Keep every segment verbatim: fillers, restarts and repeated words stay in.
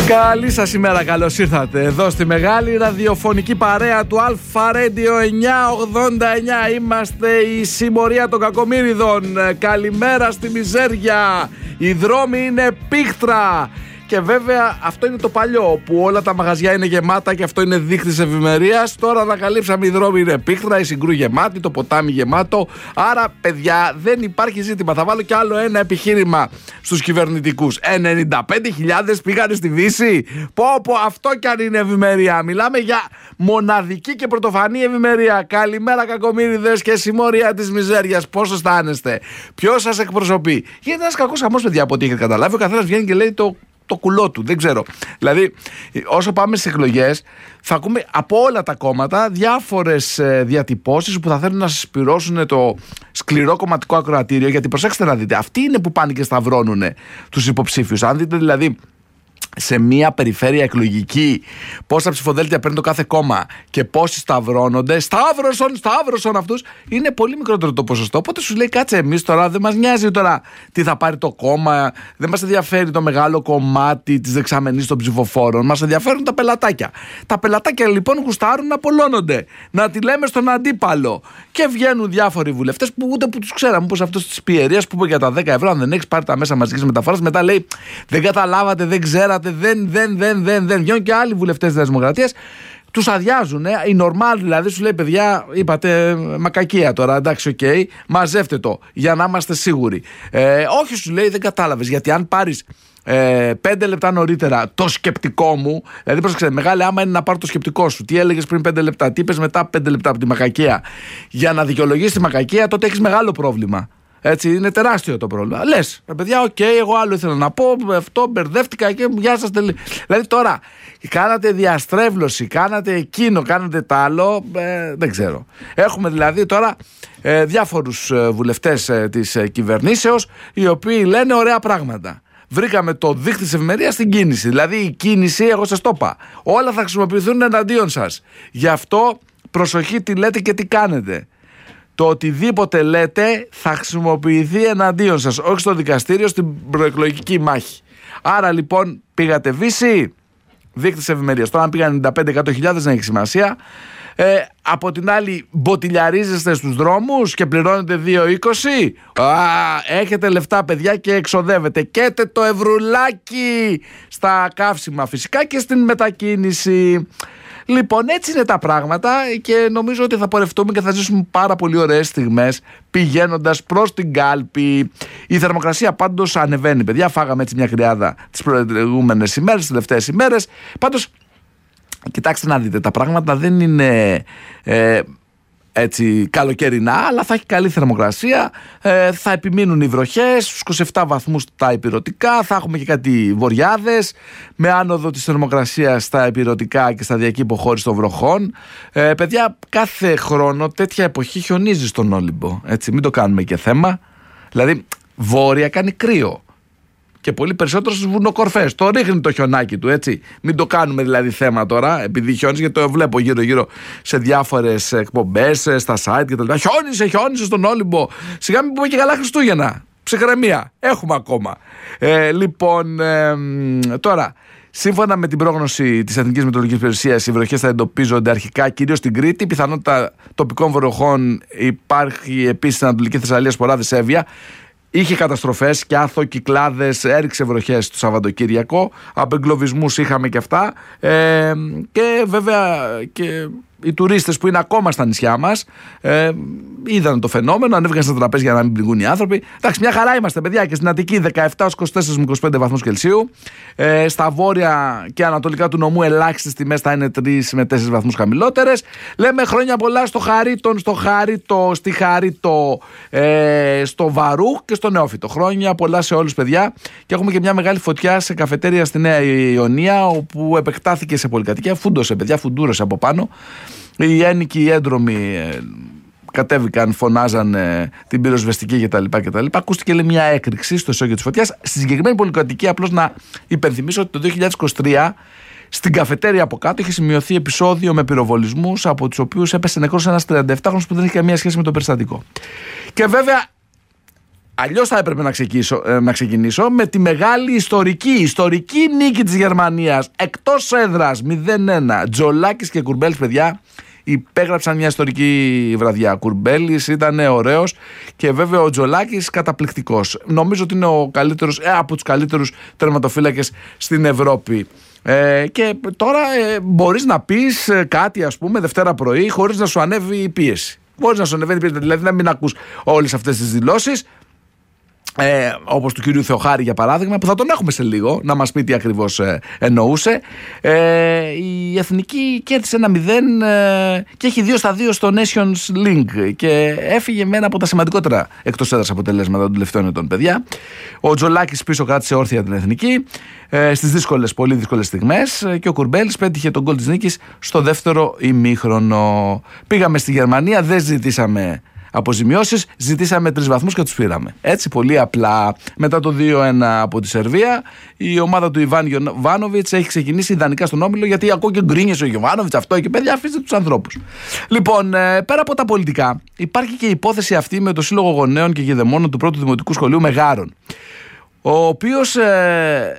Καλή σας ημέρα, καλώς ήρθατε εδώ στη μεγάλη ραδιοφωνική παρέα του Αλφα Radio εννιακόσια ογδόντα εννιά. Είμαστε η συμμορία των κακομοίριδων. Καλημέρα στη μιζέρια. Οι δρόμοι είναι πίχτρα. Και βέβαια αυτό είναι το παλιό, που όλα τα μαγαζιά είναι γεμάτα και αυτό είναι δείκτης ευημερίας. Τώρα ανακαλύψαμε οι δρόμοι είναι πίχτρα, η Συγκρού γεμάτη, το ποτάμι γεμάτο. Άρα παιδιά δεν υπάρχει ζήτημα. Θα βάλω κι άλλο ένα επιχείρημα στους κυβερνητικούς. ενενήντα πέντε χιλιάδες πήγανε στη Δύση. Πω πω, αυτό κι αν είναι ευημερία. Μιλάμε για μοναδική και πρωτοφανή ευημερία. Καλημέρα κακομοίριδες και συμμορία της μιζέριας. Πώς αισθάνεστε? Ποιος σας εκπροσωπεί? Γίνεται ένας κακός χαμός, παιδιά, από ό,τι έχετε καταλάβει. Ο καθένας βγαίνει και λέει το το κουλό του, δεν ξέρω. Δηλαδή, όσο πάμε στις εκλογές, θα ακούμε από όλα τα κόμματα διάφορες ε, διατυπώσεις που θα θέλουν να συσπυρώσουν το σκληρό κομματικό ακροατήριο. Γιατί προσέξτε να δείτε, αυτοί είναι που πάνε και σταυρώνουν τους υποψήφιους. Αν δείτε δηλαδή σε μία περιφέρεια εκλογική πόσα ψηφοδέλτια παίρνει το κάθε κόμμα και πόσοι σταυρώνονται, σταύρωσον, σταύρωσον αυτούς, είναι πολύ μικρότερο το ποσοστό. Οπότε σου λέει, κάτσε, εμείς τώρα δεν μας νοιάζει τώρα τι θα πάρει το κόμμα, δεν μας ενδιαφέρει το μεγάλο κομμάτι της δεξαμενής των ψηφοφόρων, μας ενδιαφέρουν τα πελατάκια. Τα πελατάκια λοιπόν γουστάρουν να απολώνονται, να τη λέμε στον αντίπαλο. Και βγαίνουν διάφοροι βουλευτές που ούτε που τους ξέραμε, όπως αυτός της Πιερίας που είπε για τα δέκα ευρώ, αν δεν έχεις πάρει τα μέσα μαζικής μεταφοράς, μετά λέει δεν καταλάβατε, δεν ξέρατε. Δεν, δεν, δεν, δεν, δεν. Βγαίνουν και άλλοι βουλευτές της Δημοκρατίας, τους αδειάζουν. Ε. Η Νορμάλ δηλαδή σου λέει, παιδιά, είπατε μακακία τώρα, εντάξει, οκ, okay, μαζεύτε το για να είμαστε σίγουροι. Ε, όχι, σου λέει, δεν κατάλαβες, γιατί αν πάρεις ε, πέντε λεπτά νωρίτερα το σκεπτικό μου, δηλαδή πρόσεξε, μεγάλη άμα είναι να πάρω το σκεπτικό σου. Τι έλεγες πριν πέντε λεπτά, τι είπες μετά πέντε λεπτά από τη μακακία, για να δικαιολογήσεις τη μακακία, τότε έχεις μεγάλο πρόβλημα. Έτσι, είναι τεράστιο το πρόβλημα. Λες, παιδιά, οκ, okay, εγώ άλλο ήθελα να πω, αυτό μπερδεύτηκα και γεια σας. Τελει... Δηλαδή τώρα, κάνατε διαστρέβλωση, κάνατε εκείνο, κάνατε τ' άλλο, ε, δεν ξέρω. Έχουμε δηλαδή τώρα ε, διάφορους ε, βουλευτές ε, της ε, κυβερνήσεως, οι οποίοι λένε ωραία πράγματα. Βρήκαμε το δείκτη της ευημερίας στην κίνηση. Δηλαδή η κίνηση, εγώ σας το είπα, όλα θα χρησιμοποιηθούν εναντίον σας. Γι' αυτό προσοχή τι λέτε και τι κάνετε. Το οτιδήποτε λέτε θα χρησιμοποιηθεί εναντίον σας, όχι στο δικαστήριο, στην προεκλογική μάχη. Άρα λοιπόν πήγατε Βύση, δείκτης ευημερίας. Τώρα αν πήγαν ενενήντα πέντε εκατό χιλιάδες δεν έχει σημασία. Ε, από την άλλη μποτιλιαρίζεστε στους δρόμους και πληρώνετε δύο είκοσι. Α, έχετε λεφτά παιδιά και εξοδεύετε. Καίτε το ευρουλάκι στα καύσιμα φυσικά και στην μετακίνηση. Λοιπόν, έτσι είναι τα πράγματα και νομίζω ότι θα πορευτούμε και θα ζήσουμε πάρα πολύ ωραίες στιγμές πηγαίνοντας προς την κάλπη. Η θερμοκρασία πάντως ανεβαίνει, παιδιά. Φάγαμε έτσι μια κρυάδα τις προηγούμενες ημέρες, τις τελευταίες ημέρες. Πάντως, κοιτάξτε να δείτε, τα πράγματα δεν είναι ε, έτσι καλοκαιρινά, αλλά θα έχει καλή θερμοκρασία, ε, θα επιμείνουν οι βροχές, στους είκοσι επτά βαθμούς τα ηπειρωτικά, θα έχουμε και κάτι βοριάδες, με άνοδο της θερμοκρασίας στα ηπειρωτικά και σταδιακή υποχώρηση των βροχών. Ε, παιδιά, κάθε χρόνο τέτοια εποχή χιονίζει στον Όλυμπο, έτσι, μην το κάνουμε και θέμα. Δηλαδή, βόρεια κάνει κρύο. Και πολύ περισσότερο στους βουνοκορφές. Το ρίχνει το χιονάκι του, έτσι. Μην το κάνουμε δηλαδή θέμα τώρα, επειδή χιόνισε, γιατί το βλέπω γύρω-γύρω σε διάφορες εκπομπές, στα site κτλ. Χιόνισε, χιόνισε στον Όλυμπο. Σιγά μην πούμε και καλά Χριστούγεννα. Ψυχραιμία. Έχουμε ακόμα. Ε, λοιπόν, ε, τώρα. Σύμφωνα με την πρόγνωση της Εθνικής Μετεωρολογικής Υπηρεσίας, οι βροχές θα εντοπίζονται αρχικά κυρίως στην Κρήτη. Πιθανότητα τοπικών βροχών υπάρχει επίσης στην Ανατολική Θεσσαλία, Σποράδες, Εύβοια. Είχε καταστροφές και άθο, κυκλάδες, έριξε βροχές το Σαββατοκύριακο. Απεγκλωβισμούς είχαμε και αυτά. Ε, και βέβαια και οι τουρίστες που είναι ακόμα στα νησιά μας ε, είδαν το φαινόμενο, ανέβηκαν στα τραπέζια για να μην πληγούν οι άνθρωποι. Εντάξει, μια χαρά είμαστε, παιδιά, και στην Αττική δεκαεπτά έως είκοσι τέσσερα με είκοσι πέντε βαθμούς Κελσίου. Ε, στα βόρεια και ανατολικά του νομού ελάχιστες τιμές θα είναι τρεις με τέσσερις βαθμούς χαμηλότερες. Λέμε χρόνια πολλά στο Χαρίτον, στο Χαρίτο, στη Χαρίτο, ε, στο Βαρούχ και στο Νεόφυτο. Χρόνια πολλά σε όλους, παιδιά. Και έχουμε και μια μεγάλη φωτιά σε καφετέρια στη Νέα Ιωνία, όπου επεκτάθηκε σε πολυκατοικία. Φούντωσε, παιδιά, φουντούρωσε από πάνω. Οι ένοικοι, οι έντρομοι ε, κατέβηκαν, φωνάζαν ε, την πυροσβεστική κτλ. κτλ. Ακούστηκε λέει, μια έκρηξη στο ισόγειο της φωτιάς. Στη συγκεκριμένη πολυκατοικία, απλώς να υπενθυμίσω ότι το δύο χιλιάδες είκοσι τρία στην καφετέρια από κάτω είχε σημειωθεί επεισόδιο με πυροβολισμούς, από τους οποίους έπεσε νεκρός ένας τριανταεπτάχρονος που δεν είχε καμία σχέση με το περιστατικό. Και βέβαια αλλιώς θα έπρεπε να ξεκινήσω, να ξεκινήσω με τη μεγάλη ιστορική, ιστορική νίκη της Γερμανίας εκτός έδρας μηδέν ένα. Τζολάκης και Κουρμπέλης, παιδιά, υπέγραψαν μια ιστορική βραδιά. Κουρμπέλης ήταν ωραίος και βέβαια ο Τζολάκης καταπληκτικός. Νομίζω ότι είναι ο καλύτερος, ε, από τους καλύτερους τερματοφύλακες στην Ευρώπη. Ε, και τώρα ε, μπορείς να πεις κάτι, ας πούμε, Δευτέρα πρωί, χωρίς να σου ανέβει η πίεση. Μπορείς να σου ανεβαίνει η πίεση, δηλαδή να μην ακούς όλες αυτές τις δηλώσεις. Ε, όπως του κυρίου Θεοχάρη για παράδειγμα, που θα τον έχουμε σε λίγο να μας πει τι ακριβώς ε, εννοούσε. ε, η Εθνική κέρδισε ένα μηδέν ε, και έχει δύο στα δύο στο Nations League και έφυγε με ένα από τα σημαντικότερα εκτός έδρας αποτελέσματα των τελευταίων ετών, παιδιά. Ο Τζολάκης πίσω κράτησε όρθια την Εθνική ε, στις δύσκολες, πολύ δύσκολες στιγμές, και ο Κουρμπέλης πέτυχε τον γκολ της νίκης στο δεύτερο ημίχρονο. Πήγαμε στη Γερμανία, δεν ζητήσαμε αποζημιώσεις, ζητήσαμε τρεις βαθμούς και τους πήραμε. Έτσι, πολύ απλά. Μετά το δύο ένα από τη Σερβία, η ομάδα του Ιβάν Γιοβάνοβιτς έχει ξεκινήσει ιδανικά στον όμιλο, γιατί ακούω και γκρίνιες ο Γιοβάνοβιτς, αυτό και παιδιά, αφήστε τους ανθρώπους. Λοιπόν, πέρα από τα πολιτικά, υπάρχει και η υπόθεση αυτή με το Σύλλογο Γονέων και Γεδεμόνων του Πρώτου Δημοτικού Σχολείου Μεγάρων, ο οποίος ε,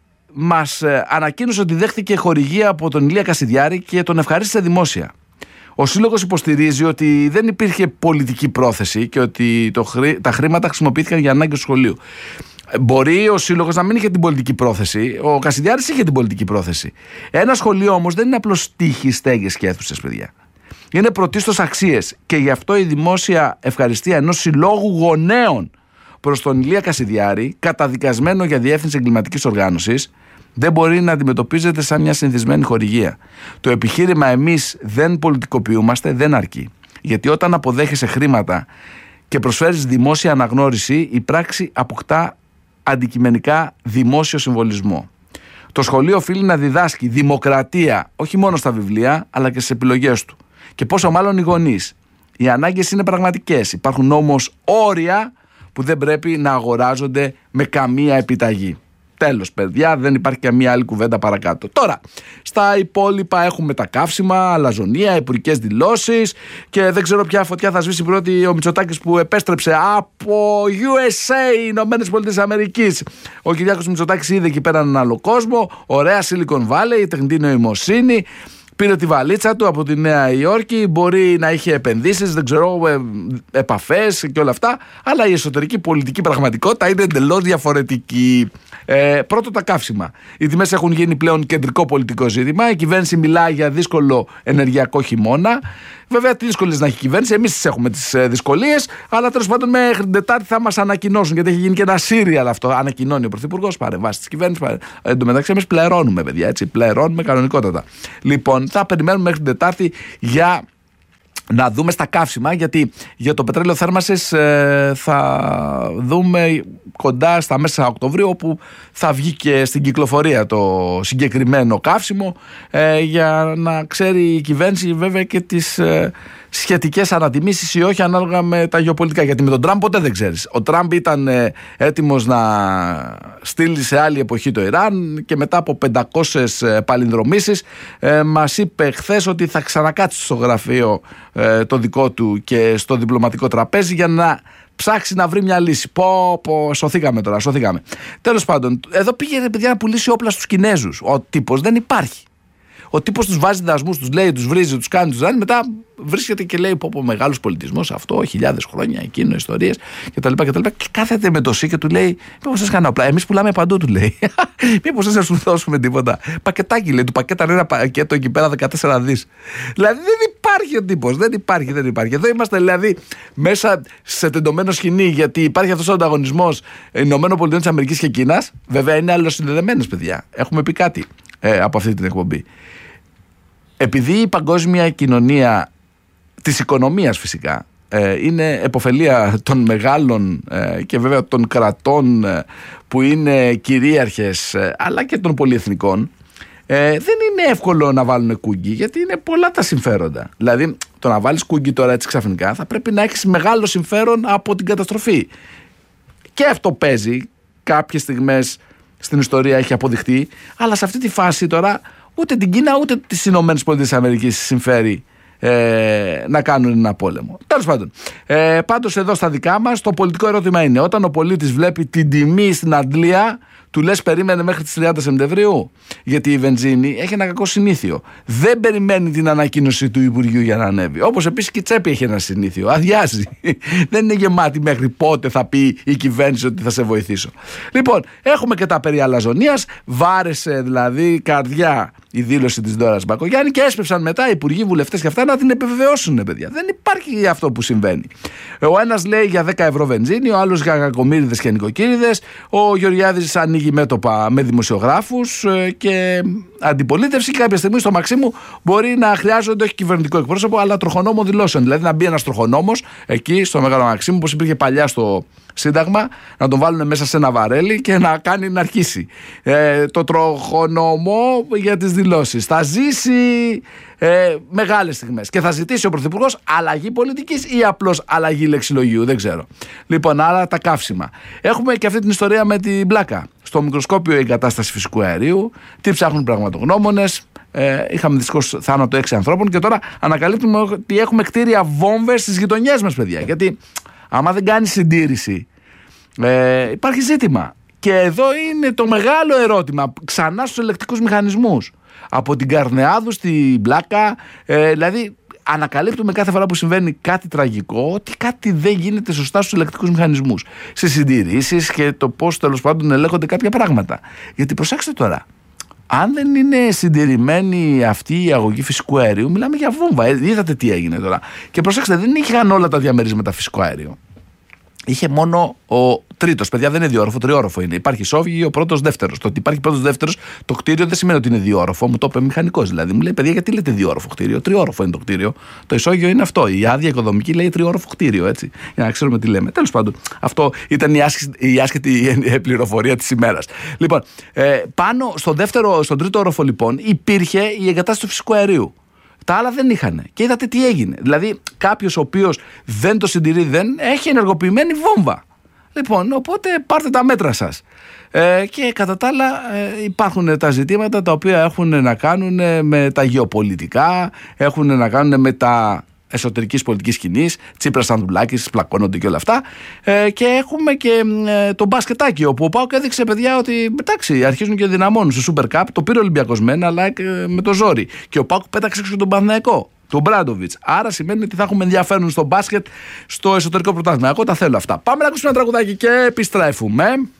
μας ανακοίνωσε ότι δέχτηκε χορηγία από τον Ηλία Κασιδιάρη και τον ευχαρίστησε δημόσια. Ο Σύλλογος υποστηρίζει ότι δεν υπήρχε πολιτική πρόθεση και ότι το χρή... τα χρήματα χρησιμοποιήθηκαν για ανάγκες του σχολείου. Μπορεί ο Σύλλογος να μην είχε την πολιτική πρόθεση, ο Κασιδιάρης είχε την πολιτική πρόθεση. Ένα σχολείο όμως δεν είναι απλώς τείχη, στέγες και αίθουσες, παιδιά. Είναι πρωτίστως αξίες, και γι' αυτό η δημόσια ευχαριστία ενός συλλόγου γονέων προς τον Ηλία Κασιδιάρη, καταδικασμένο για διεύθυνση εγκληματικής οργάνωσης, δεν μπορεί να αντιμετωπίζεται σαν μια συνηθισμένη χορηγία. Το επιχείρημα «εμείς δεν πολιτικοποιούμαστε» δεν αρκεί. Γιατί όταν αποδέχεσαι χρήματα και προσφέρεις δημόσια αναγνώριση, η πράξη αποκτά αντικειμενικά δημόσιο συμβολισμό. Το σχολείο οφείλει να διδάσκει δημοκρατία όχι μόνο στα βιβλία, αλλά και στις επιλογές του. Και πόσο μάλλον οι γονείς. Οι ανάγκες είναι πραγματικές. Υπάρχουν όμως όρια που δεν πρέπει να αγοράζονται με καμία επιταγή. Τέλος, παιδιά, δεν υπάρχει καμία άλλη κουβέντα παρακάτω. Τώρα, στα υπόλοιπα έχουμε τα καύσιμα, αλαζονία, υπουργικές δηλώσεις, και δεν ξέρω ποια φωτιά θα σβήσει πρώτη ο Μητσοτάκης που επέστρεψε από γιου ες έι, Ηνωμένες Πολιτείες Αμερικής. Ο Κυριάκος Μητσοτάκης είδε εκεί πέρα έναν άλλο κόσμο, ωραία Silicon Valley, τεχνητή νοημοσύνη. Πήρε τη βαλίτσα του από τη Νέα Υόρκη, μπορεί να είχε επενδύσεις, δεν ξέρω, ε, επαφές και όλα αυτά, αλλά η εσωτερική πολιτική πραγματικότητα είναι εντελώς διαφορετική. Ε, πρώτο, τα καύσιμα. Οι τιμές έχουν γίνει πλέον κεντρικό πολιτικό ζήτημα. Η κυβέρνηση μιλάει για δύσκολο ενεργειακό χειμώνα. Βέβαια, τι δυσκολίες να έχει η κυβέρνηση, εμείς τις έχουμε τις δυσκολίες, αλλά τέλος πάντων μέχρι την Τετάρτη θα μας ανακοινώσουν, γιατί έχει γίνει και ένα σύριαλ αυτό. Ανακοινώνει ο Πρωθυπουργός παρεμβάσεις της κυβέρνησης. Παρε... Εν τω μεταξύ, εμείς πληρώνουμε, παιδιά, έτσι. Πληρώνουμε κανονικότατα. Λοιπόν, θα περιμένουμε μέχρι την Τετάρτη για να δούμε στα καύσιμα, γιατί για το πετρέλαιο θέρμανσης ε, θα δούμε κοντά στα μέσα Οκτωβρίου, όπου θα βγει και στην κυκλοφορία το συγκεκριμένο καύσιμο, ε, για να ξέρει η κυβέρνηση βέβαια και τις ε, σχετικές ανατιμήσεις ή όχι, ανάλογα με τα γεωπολιτικά, γιατί με τον Τραμπ ποτέ δεν ξέρεις. Ο Τραμπ ήταν ε, έτοιμος να στείλει σε άλλη εποχή το Ιράν, και μετά από πεντακόσιες ε, παλινδρομήσεις ε, μας είπε χθες ότι θα ξανακάτσει στο γραφείο ε, το δικό του και στο διπλωματικό τραπέζι για να ψάξει να βρει μια λύση. Πω, πω, σωθήκαμε τώρα, σωθήκαμε. Τέλος πάντων, εδώ πήγε, παιδιά, να πουλήσει όπλα στους Κινέζους. Ο τύπος δεν υπάρχει. Ο τύπος τους βάζει δασμούς, τους λέει, τους βρίζει, τους κάνει, τους δάνει, μετά βρίσκεται και λέει: πω, πω, μεγάλος πολιτισμός αυτό, χιλιάδες χρόνια, εκείνο, ιστορίες κτλ. Και, και κάθεται με το ΣΥ και του λέει: μήπως σας κάνω όπλα. Εμείς πουλάμε παντού, του λέει. Μήπως δεν σας σου δώσουμε τίποτα. Πακετάκι, λέει, του πακέτανε ένα πακέτο εκεί πέρα δεκατέσσερα δις. Δηλαδή δεν υπάρχει ο τύπος, δεν υπάρχει, δεν υπάρχει. Εδώ είμαστε δηλαδή μέσα σε τεντωμένο σκηνή, γιατί υπάρχει αυτός ο ανταγωνισμός ΗΠΑ και Κίνας. Βέβαια είναι αλληλοσυνδεδεμένες, παιδιά. Έχουμε πει κάτι ε, από αυτή την εκπομπή. Επειδή η παγκόσμια κοινωνία της οικονομίας φυσικά ε, είναι επωφελία των μεγάλων ε, και βέβαια των κρατών ε, που είναι κυρίαρχες, ε, αλλά και των πολυεθνικών, ε, δεν είναι εύκολο να βάλουν κούγκι, γιατί είναι πολλά τα συμφέροντα. Δηλαδή το να βάλεις κούγκι τώρα έτσι ξαφνικά θα πρέπει να έχεις μεγάλο συμφέρον από την καταστροφή. Και αυτό παίζει, κάποιες στιγμές στην ιστορία έχει αποδειχτεί, αλλά σε αυτή τη φάση τώρα ούτε την Κίνα ούτε τις Ηνωμένες Πολιτείες Αμερικής συμφέρει ε, να κάνουν ένα πόλεμο. Τέλος πάντων, ε, πάντως εδώ στα δικά μας το πολιτικό ερώτημα είναι, όταν ο πολίτης βλέπει την τιμή στην Αντλία, του λες περίμενε μέχρι τις τριάντα Σεπτεμβρίου? Γιατί η βενζίνη έχει ένα κακό συνήθειο. Δεν περιμένει την ανακοίνωση του Υπουργείου για να ανέβει. Όπως επίσης και η τσέπη έχει ένα συνήθειο. Αδειάζει. Δεν είναι γεμάτη μέχρι πότε θα πει η κυβέρνηση ότι θα σε βοηθήσω. Λοιπόν, έχουμε και τα περί αλαζονίας. Βάρεσε δηλαδή καρδιά η δήλωση της Ντόρας Μπακογιάννη και έσπευσαν μετά οι υπουργοί, βουλευτές και αυτά να την επιβεβαιώσουν, παιδιά. Δεν υπάρχει αυτό που συμβαίνει. Ο ένας λέει για δέκα ευρώ βενζίνη, ο άλλος για κακομοίριδες και νοικοκύριδες. Ο Γεωργιάδης ανοίγει μέτωπα με δημοσιογράφους και αντιπολίτευση. Και κάποια στιγμή στο Μαξίμου μπορεί να χρειάζονται όχι κυβερνητικό εκπρόσωπο, αλλά τροχονόμο δηλώσεων. Δηλαδή να μπει ένας τροχονόμος εκεί στο Μεγάλο Μαξίμου, όπως υπήρχε παλιά στο Σύνταγμα, να τον βάλουν μέσα σε ένα βαρέλι και να κάνει να αρχίσει ε, το τροχονόμο για τις δηλώσεις. Θα ζήσει ε, μεγάλες στιγμές και θα ζητήσει ο Πρωθυπουργός αλλαγή πολιτικής ή απλώς αλλαγή λεξιλογίου, δεν ξέρω. Λοιπόν, άρα τα καύσιμα. Έχουμε και αυτή την ιστορία με την μπλάκα. Στο μικροσκόπιο η εγκατάσταση φυσικού αερίου, τι ψάχνουν πραγματογνώμονες. Ε, είχαμε δυστυχώς θάνατο έξι ανθρώπων και τώρα ανακαλύπτουμε ότι έχουμε κτίρια βόμβες στις γειτονιές μας, παιδιά. Γιατί άμα δεν κάνει συντήρηση, ε, υπάρχει ζήτημα. Και εδώ είναι το μεγάλο ερώτημα, ξανά στους ελεκτικούς μηχανισμούς. Από την Καρνεάδου στην Μπλάκα, ε, δηλαδή ανακαλύπτουμε κάθε φορά που συμβαίνει κάτι τραγικό ότι κάτι δεν γίνεται σωστά στους ελεκτικούς μηχανισμούς. Στις συντηρήσεις και το πώς τέλος πάντων ελέγχονται κάποια πράγματα. Γιατί προσέξτε τώρα, αν δεν είναι συντηρημένη αυτή η αγωγή φυσικού αερίου, μιλάμε για βόμβα. Ε, είδατε τι έγινε τώρα. Και προσέξτε, δεν είχαν όλα τα διαμερίσματα φυσικό αέριο. Είχε μόνο ο τρίτος. Παιδιά, δεν είναι διόροφο, τριόροφο είναι. Υπάρχει ισόβιο, ο πρώτος, δεύτερος. Το ότι υπάρχει πρώτος, δεύτερος, το κτίριο δεν σημαίνει ότι είναι διόροφο. Μου το είπε μηχανικός. Δηλαδή, μου λέει, παιδιά, γιατί λέτε διόροφο κτίριο? Τριόροφο είναι το κτίριο. Το ισόγειο είναι αυτό. Η άδεια οικοδομική λέει τριόροφο κτίριο, έτσι. Για να ξέρουμε τι λέμε. Τέλος πάντων, αυτό ήταν η άσχετη, η άσχετη πληροφορία της ημέρας. Λοιπόν, ε, πάνω στο δεύτερο, στον τρίτο όροφο, λοιπόν, υπήρχε η εγκατάσταση του φυσικού αερίου. Τα άλλα δεν είχαν. Και είδατε τι έγινε. Δηλαδή, κάποιος ο οποίος δεν το συντηρεί, δεν έχει ενεργοποιημένη βόμβα. Λοιπόν, οπότε πάρτε τα μέτρα σας. Ε, και κατά τα άλλα, ε, υπάρχουν τα ζητήματα τα οποία έχουν να κάνουν με τα γεωπολιτικά, έχουν να κάνουν με τα εσωτερικής πολιτικής σκηνής, Τσίπρας Ανδρουλάκης, πλακώνονται και όλα αυτά. Ε, και έχουμε και ε, το μπάσκετάκι, όπου ο ΠΑΟΚ έδειξε, παιδιά, ότι εντάξει, αρχίζουν και δυναμώνουν στο Super Cup. Το πήρε ο Ολυμπιακός μεν, αλλά ε, με το ζόρι. Και ο ΠΑΟΚ πέταξε έξω τον Παναθηναϊκό, τον Μπράντοβιτς. Άρα σημαίνει ότι θα έχουμε ενδιαφέρον στο μπάσκετ, στο εσωτερικό πρωτάθλημα. Εγώ τα θέλω αυτά. Πάμε να ακούσουμε ένα τραγουδάκι και επιστρέφουμε.